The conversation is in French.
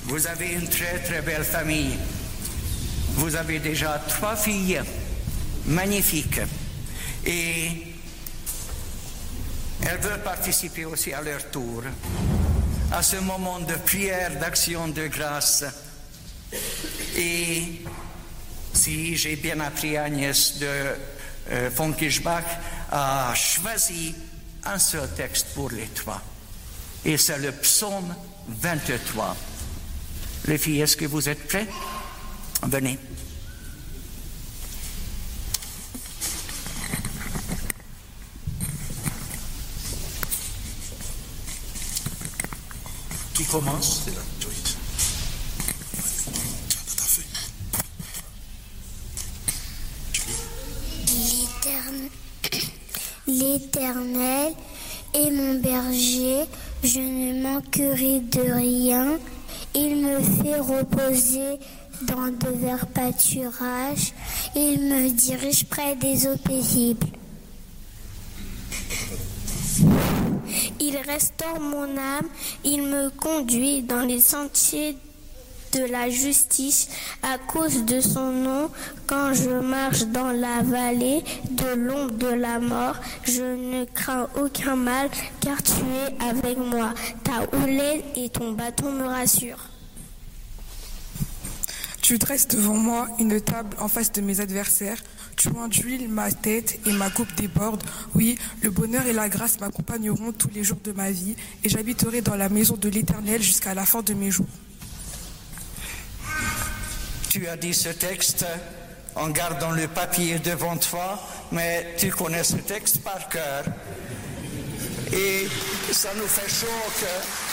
Vous avez une très très belle famille. Vous avez déjà 3 filles magnifiques. Et elles veulent participer aussi à leur tour à ce moment de prière, d'action de grâce. Et si j'ai bien appris, Agnès de von Kirchbach a choisi un seul texte pour les 3. Et c'est le psaume 23. Les filles, est-ce que vous êtes prêts? Venez. Qui commence? C'est là, Joyce. Tout à fait. L'Éternel est mon berger, je ne manquerai de rien. Il me fait reposer dans de verts pâturages. Il me dirige près des eaux paisibles. Il restaure mon âme. Il me conduit dans les sentiers de la justice à cause de son nom. Quand je marche dans la vallée de l'ombre de la mort, je ne crains aucun mal, car tu es avec moi. Ta houlette et ton bâton me rassurent. Tu dresses devant moi une table en face de mes adversaires. Tu induis ma tête et ma coupe déborde. Oui, le bonheur et la grâce m'accompagneront tous les jours de ma vie, et j'habiterai dans la maison de l'Éternel jusqu'à la fin de mes jours. Tu as dit ce texte en gardant le papier devant toi, mais tu connais ce texte par cœur. Et ça nous fait chaud que